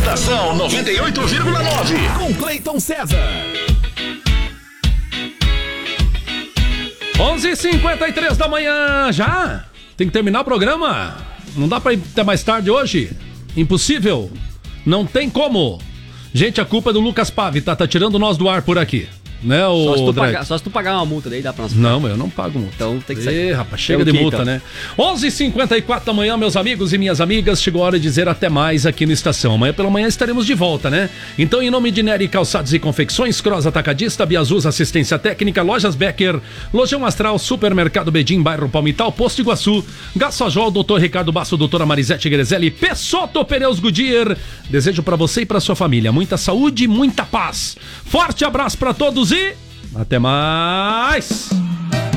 Estação 98,9. Com Cleiton César. 11h53 da manhã, já? Tem que terminar o programa? Não dá pra ir até mais tarde hoje? Impossível? Não tem como. Gente, a culpa é do Lucas Pave, tá tirando nós do ar por aqui. Né, só se tu pagar uma multa, daí dá pra nós. Não, eu não pago multa. Então tem que sair. Rapaz, chega de multa, né? 11h54 da manhã, meus amigos e minhas amigas. Chegou a hora de dizer até mais aqui no Estação. Amanhã pela manhã estaremos de volta, né? Então, em nome de Nery Calçados e Confecções, Cross Atacadista, Biazuz Assistência Técnica, Lojas Becker, Lojão Astral, Supermercado Bedim, Bairro Palmital, Posto Iguaçu, Gassojol, Dr. Ricardo Basso, Doutora Marisete Grezelli, Pessotto Pneus Goodyear. Desejo pra você e pra sua família muita saúde e muita paz. Forte abraço pra todos e até mais!